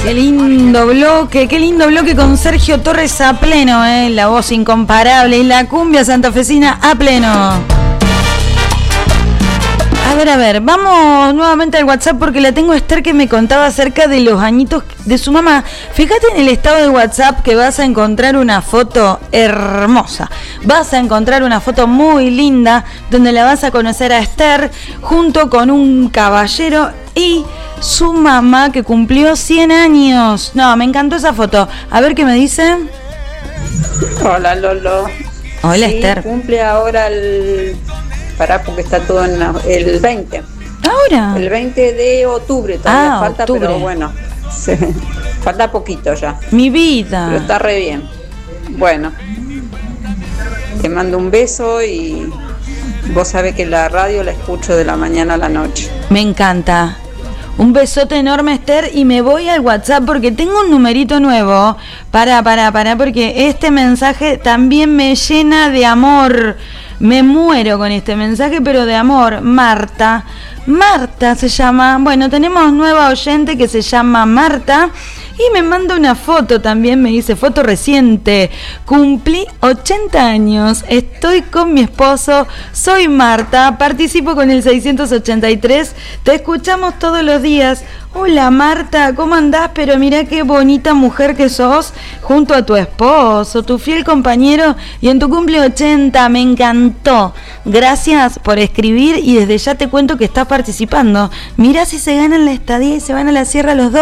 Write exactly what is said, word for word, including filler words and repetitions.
Qué lindo bloque, qué lindo bloque con Sergio Torres a pleno, eh, la voz incomparable y la cumbia santafesina a pleno. A ver, a ver, vamos nuevamente al WhatsApp porque la tengo a Esther que me contaba acerca de los añitos de su mamá. Fíjate en el estado de WhatsApp que vas a encontrar una foto hermosa. Vas a encontrar una foto muy linda donde la vas a conocer a Esther junto con un caballero y su mamá que cumplió cien años. No, me encantó esa foto. A ver qué me dice. Hola, Lolo. Hola, sí, Esther. Cumple ahora el... Pará, porque está todo en la... el veinte. ¿Ahora? El veinte de octubre, todavía ah, falta, octubre. Pero bueno, sí, falta poquito ya. Mi vida. Pero está re bien. Bueno, te mando un beso y vos sabés que la radio la escucho de la mañana a la noche. Me encanta. Un besote enorme, Esther, y me voy al WhatsApp porque tengo un numerito nuevo. Para, para, para, porque este mensaje también me llena de amor. Me muero con este mensaje, pero de amor. Marta. Marta se llama. Bueno, tenemos nueva oyente que se llama Marta. Y me manda una foto también, me dice, foto reciente. Cumplí ochenta años, estoy con mi esposo, soy Marta, participo con el seiscientos ochenta y tres, te escuchamos todos los días. Hola Marta, ¿cómo andás? Pero mirá qué bonita mujer que sos, junto a tu esposo, tu fiel compañero, y en tu cumple ochenta, me encantó. Gracias por escribir y desde ya te cuento que estás participando. Mirá si se ganan la estadía y se van a la sierra los dos.